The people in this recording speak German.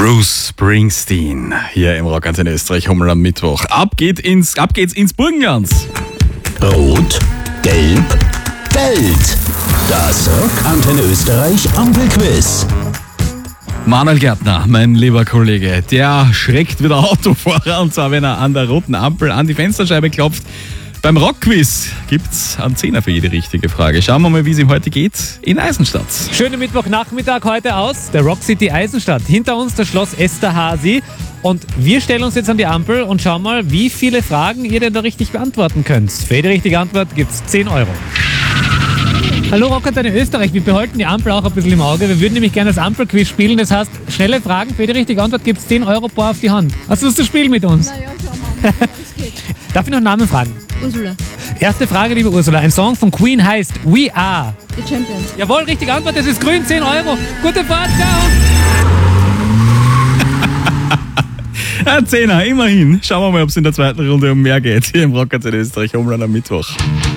Bruce Springsteen hier im Rock in Österreich, Hummel am Mittwoch. Ab geht's ins Burgenland. Rot, Gelb, Geld. Das Rock-Antenne Österreich Ampelquiz. Manuel Gärtner, mein lieber Kollege, der schreckt wieder Autofahrer, und zwar wenn er an der roten Ampel an die Fensterscheibe klopft. Beim Rockquiz gibt's einen Zehner für jede richtige Frage. Schauen wir mal, wie es ihm heute geht in Eisenstadt. Schönen Mittwochnachmittag heute aus der Rock City Eisenstadt. Hinter uns das Schloss Esterházy. Und wir stellen uns jetzt an die Ampel und schauen mal, wie viele Fragen ihr denn da richtig beantworten könnt. Für jede richtige Antwort gibt's 10 Euro. Hallo Rockantenne Österreich, wir behalten die Ampel auch ein bisschen im Auge. Wir würden nämlich gerne das Ampelquiz spielen. Das heißt, schnelle Fragen, für jede richtige Antwort gibt's 10 Euro pro auf die Hand. Hast du Lust zu spielen mit uns? Na ja, schau mal, es geht. Darf ich noch einen Namen fragen? Ursula, Erste Frage, liebe Ursula. Ein Song von Queen heißt We Are. die Champions. Jawohl, richtige Antwort, das ist grün, 10 Euro. Gute Fahrt, ciao! Ein Zehner, immerhin. Schauen wir mal, ob es in der zweiten Runde um mehr geht hier im Rock in Österreich, Hummel am Mittwoch.